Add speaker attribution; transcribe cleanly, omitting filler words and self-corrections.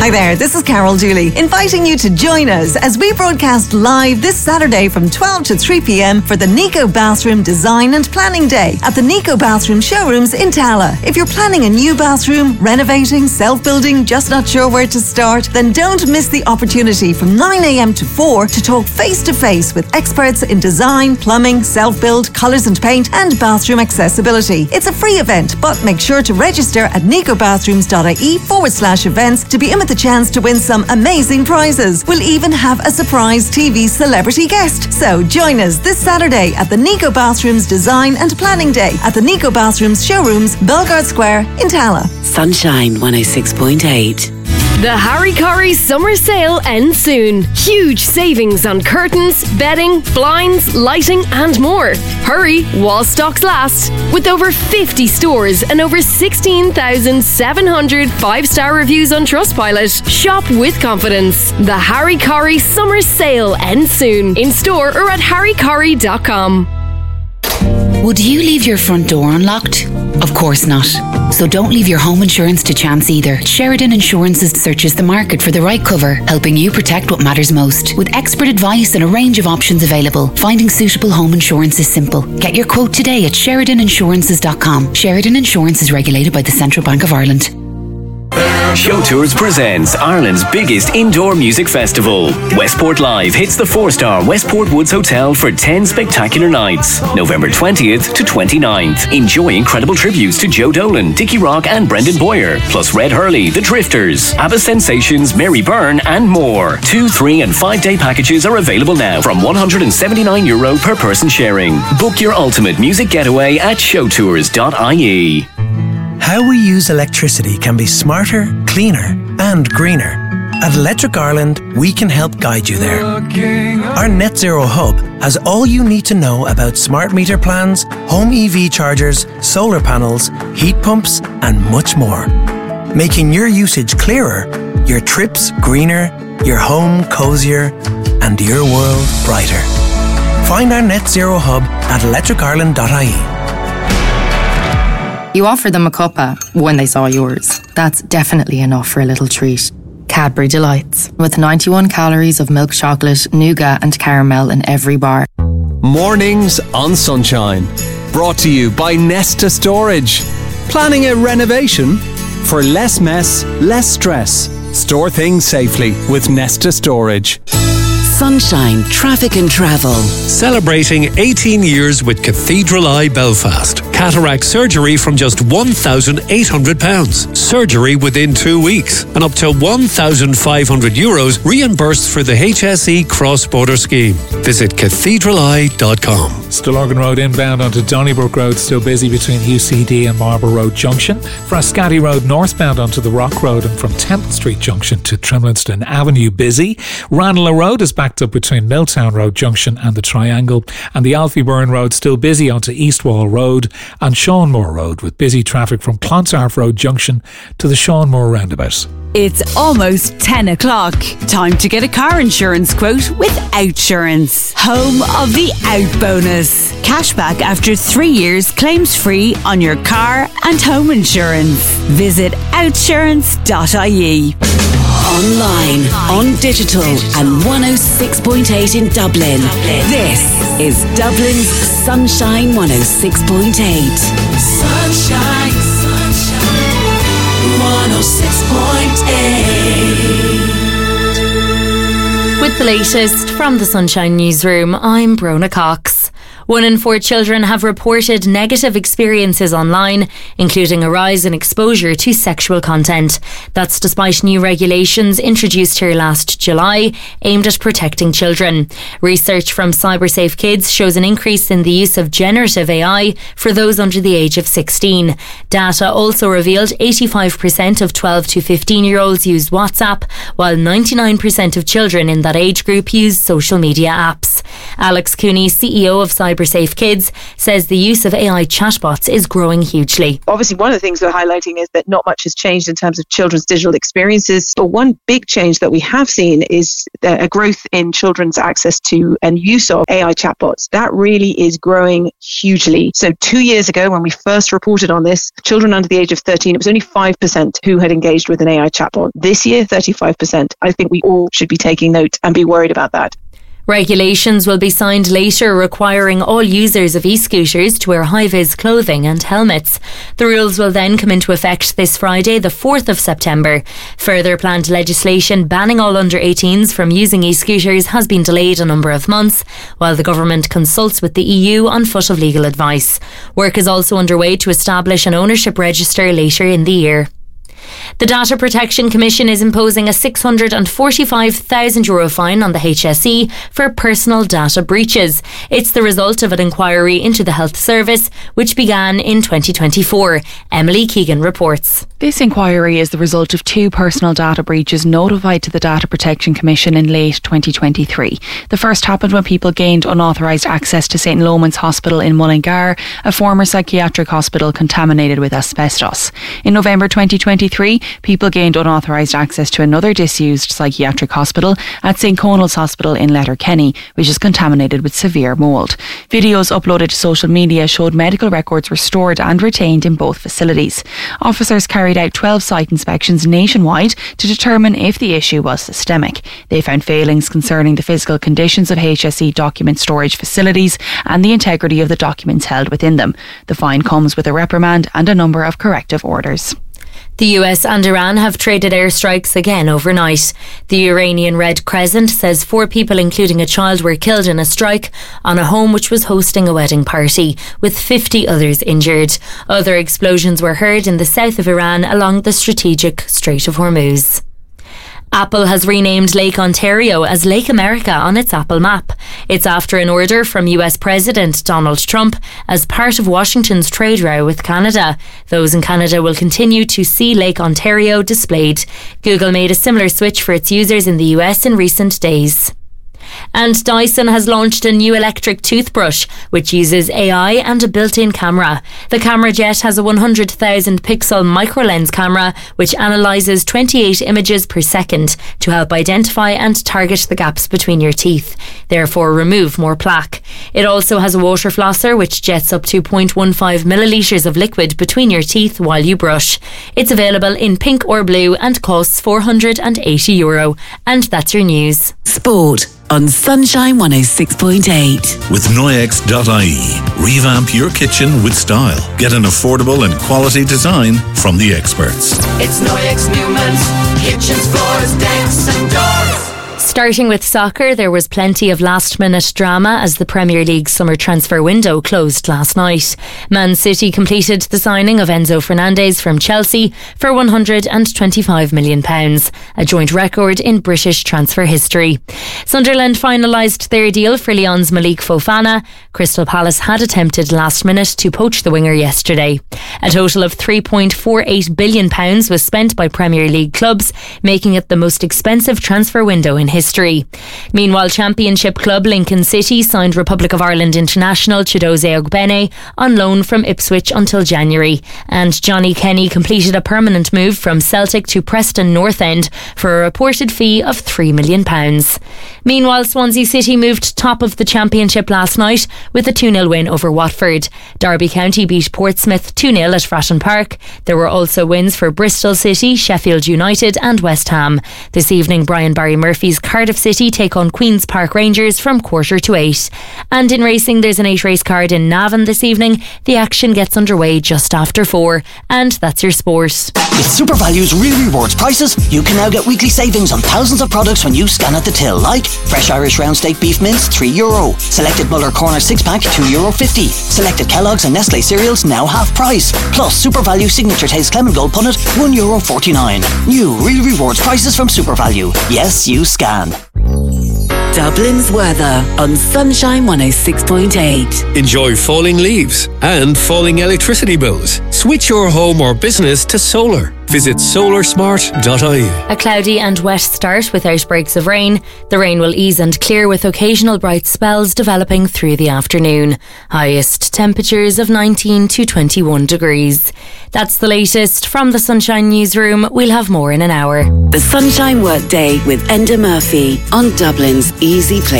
Speaker 1: Hi there, this is Carol Dooley, inviting you to join us as we broadcast live this Saturday from 12 to 3 p.m. for the Nico Bathroom Design and Planning Day at the Nico Bathroom Showrooms in Tala. If you're planning a new bathroom, renovating, self-building, just not sure where to start, then don't miss the opportunity from 9 a.m. to 4 to talk face-to-face with experts in design, plumbing, self-build, colours and paint, and bathroom accessibility. It's a free event, but make sure to register at nicobathrooms.ie/events to be in with the chance to win some amazing prizes. We'll even have a surprise TV celebrity guest. So join us this Saturday at the Nico Bathrooms Design and Planning Day at the Nico Bathrooms Showrooms, Belgard Square in Tala.
Speaker 2: Sunshine 106.8.
Speaker 3: The Harry Corrie summer sale ends soon. Huge savings on curtains, bedding, blinds, lighting and more. Hurry while stocks last. With over 50 stores and over 16,700 five-star reviews on Trustpilot, shop with confidence. The Harry Corrie summer sale ends soon. In store or at harrycorrie.com.
Speaker 2: Would you leave your front door unlocked? Of course not. So don't leave your home insurance to chance either. Sheridan Insurances searches the market for the right cover, helping you protect what matters most. With expert advice and a range of options available, finding suitable home insurance is simple. Get your quote today at SheridanInsurances.com. Sheridan Insurance is regulated by the Central Bank of Ireland.
Speaker 4: Show Tours presents Ireland's biggest indoor music festival. Westport Live hits the 4-star Westport Woods Hotel for 10 spectacular nights, November 20th to 29th. Enjoy incredible tributes to Joe Dolan, Dickie Rock and Brendan Boyer, plus Red Hurley, The Drifters, ABBA Sensations, Mary Byrne and more. 2, 3 and 5-day packages are available now from €179 per person sharing. Book your ultimate music getaway at showtours.ie.
Speaker 5: How we use electricity can be smarter, cleaner and greener. At Electric Ireland, we can help guide you there. Our Net Zero Hub has all you need to know about smart meter plans, home EV chargers, solar panels, heat pumps and much more. Making your usage clearer, your trips greener, your home cosier and your world brighter. Find our Net Zero Hub at electricireland.ie.
Speaker 6: You offered them a cuppa when they saw yours. That's definitely enough for a little treat. Cadbury Delights, with 91 calories of milk chocolate, nougat and caramel in every bar.
Speaker 7: Mornings on Sunshine. Brought to you by Nesta Storage. Planning a renovation? For less mess, less stress. Store things safely with Nesta Storage.
Speaker 2: Sunshine Traffic and Travel.
Speaker 8: Celebrating 18 years with Cathedral Eye Belfast. Cataract surgery from just £1,800. Surgery within 2 weeks. And up to €1,500 reimbursed for the HSE cross-border scheme. Visit cathedraleye.com.
Speaker 9: Stillorgan Road inbound onto Donnybrook Road still busy between UCD and Marlborough Road Junction. Frascati Road northbound onto the Rock Road and from Temple Street Junction to Trimlinston Avenue busy. Ranelagh Road is backed up between Milltown Road Junction and the Triangle, and the Alfie Byrne Road still busy onto Eastwall Road and Seanmore Road with busy traffic from Clontarf Road Junction to the Seanmore roundabout.
Speaker 10: It's almost 10 o'clock. Time to get a car insurance quote with Outsurance. Home of the Out Bonus. Cashback after 3 years claims free on your car and home insurance. Visit outsurance.ie.
Speaker 2: Online, on digital and 106.8 in Dublin. This is Dublin's Sunshine 106.8.
Speaker 11: Sunshine, sunshine, 106.8.
Speaker 12: With the latest from the Sunshine Newsroom, I'm Brona Cox. 1 in 4 children have reported negative experiences online, including a rise in exposure to sexual content. That's despite new regulations introduced here last July, aimed at protecting children. Research from CyberSafe Kids shows an increase in the use of generative AI for those under the age of 16. Data also revealed 85% of 12 to 15-year-olds use WhatsApp, while 99% of children in that age group use social media apps. Alex Cooney, CEO of CyberSafe Kids, says the use of AI chatbots is growing hugely.
Speaker 13: Obviously, one of the things we're highlighting is that not much has changed in terms of children's digital experiences. But one big change that we have seen is a growth in children's access to and use of AI chatbots. That really is growing hugely. So 2 years ago, when we first reported on this, children under the age of 13, it was only 5% who had engaged with an AI chatbot. This year, 35%. I think we all should be taking note and be worried about that.
Speaker 12: Regulations will be signed later requiring all users of e-scooters to wear high-vis clothing and helmets. The rules will then come into effect this Friday, the 4th of September. Further planned legislation banning all under-18s from using e-scooters has been delayed a number of months, while the government consults with the EU on foot of legal advice. Work is also underway to establish an ownership register later in the year. The Data Protection Commission is imposing a €645,000 fine on the HSE for personal data breaches. It's the result of an inquiry into the health service, which began in 2024. Emily Keegan reports.
Speaker 14: This inquiry is the result of 2 personal data breaches notified to the Data Protection Commission in late 2023. The first happened when people gained unauthorised access to St Loman's Hospital in Mullingar, a former psychiatric hospital contaminated with asbestos. In November 2023, people gained unauthorised access to another disused psychiatric hospital at St Conal's Hospital in Letterkenny, which is contaminated with severe mould. Videos uploaded to social media showed medical records were stored and retained in both facilities. Officers carried out 12 site inspections nationwide to determine if the issue was systemic. They found failings concerning the physical conditions of HSE document storage facilities and the integrity of the documents held within them. The fine comes with a reprimand and a number of corrective orders.
Speaker 12: The US and Iran have traded airstrikes again overnight. The Iranian Red Crescent says 4 people, including a child, were killed in a strike on a home which was hosting a wedding party, with 50 others injured. Other explosions were heard in the south of Iran along the strategic Strait of Hormuz. Apple has renamed Lake Ontario as Lake America on its Apple map. It's after an order from US President Donald Trump as part of Washington's trade row with Canada. Those in Canada will continue to see Lake Ontario displayed. Google made a similar switch for its users in the US in recent days. And Dyson has launched a new electric toothbrush which uses AI and a built-in camera. The Camera Jet has a 100,000 pixel microlens camera which analyses 28 images per second to help identify and target the gaps between your teeth, therefore remove more plaque. It also has a water flosser which jets up to 0.15 millilitres of liquid between your teeth while you brush. It's available in pink or blue and costs €480. And that's your news.
Speaker 15: Sport on Sunshine 106.8.
Speaker 16: With Noyex.ie. Revamp your kitchen with style. Get an affordable and quality design from the experts.
Speaker 11: It's Noyex Newman's kitchens, floors, decks and doors.
Speaker 12: Starting with soccer, there was plenty of last-minute drama as the Premier League summer transfer window closed last night. Man City completed the signing of Enzo Fernandez from Chelsea for £125 million, a joint record in British transfer history. Sunderland finalised their deal for Lyon's Malik Fofana. Crystal Palace had attempted last minute to poach the winger yesterday. A total of £3.48 billion was spent by Premier League clubs, making it the most expensive transfer window in history. Meanwhile, Championship club Lincoln City signed Republic of Ireland international Chidozie Ogbene on loan from Ipswich until January, and Johnny Kenny completed a permanent move from Celtic to Preston North End for a reported fee of £3 million. Meanwhile, Swansea City moved top of the Championship last night with a 2-0 win over Watford. Derby County beat Portsmouth 2-0 at Fratton Park. There were also wins for Bristol City, Sheffield United and West Ham. This evening, Brian Barry Murphy's Cardiff City take on Queen's Park Rangers from 7:45. And in racing, there's an 8-race card in Navan this evening. The action gets underway just after 4. And that's your sport.
Speaker 17: With SuperValue's Real Rewards prices, you can now get weekly savings on thousands of products when you scan at the till, like fresh Irish round steak beef mince, €3. Selected Muller Corner 6-pack, €2.50. Selected Kellogg's and Nestle cereals, now half price. Plus SuperValue Signature Taste Clement Gold Punnet, €1.49. New Real Rewards prices from SuperValue. Yes, you scan.
Speaker 15: Dublin's weather on Sunshine 106.8.
Speaker 8: Enjoy falling leaves and falling electricity bills. Switch your home or business to solar. Visit solarsmart.ie.
Speaker 12: A cloudy and wet start with outbreaks of rain. The rain will ease and clear with occasional bright spells developing through the afternoon. Highest temperatures of 19 to 21 degrees. That's the latest from the Sunshine Newsroom. We'll have more in an hour.
Speaker 15: The Sunshine Workday with Enda Murphy on Dublin's Easy Place.